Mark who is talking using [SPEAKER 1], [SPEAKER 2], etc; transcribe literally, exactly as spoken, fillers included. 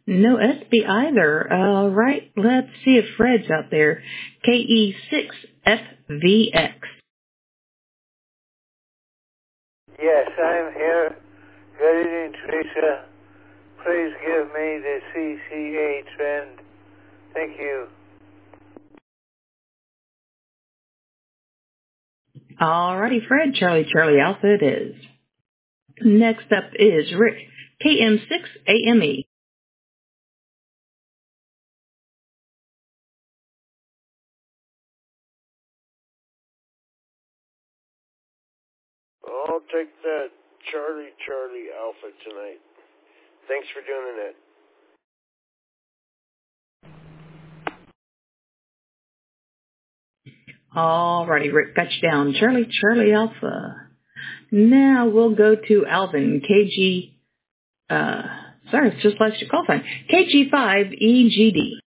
[SPEAKER 1] No S B either. All right, let's see if Fred's out there. K E six F V X.
[SPEAKER 2] Yes, I'm here. Good evening, Teresa. Please give me the C C A trend. Thank you.
[SPEAKER 1] All righty, Fred. Charlie, Charlie Alpha it is. Next up is Rick. K M six A M E.
[SPEAKER 3] I'll take that Charlie Charlie Alpha tonight. Thanks for doing that.
[SPEAKER 1] All righty, Rick, got you down. Charlie, Charlie Alpha. Now we'll go to Alvin, K G, uh, sorry, it's just lost your call sign. K G five E G D.